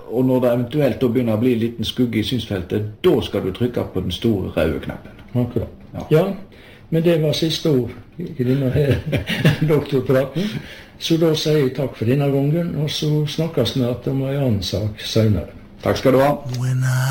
og når det eventuelt da begynner å bli en liten skugge i synsfeltet, da skal du trykke på den store røde knappen. Akkurat. Ja, men det var siste ord i denne her doktorpraten. Så da sier jeg takk for denne gangen, og så snakkes vi om en annen sak senere. Takk skal du ha.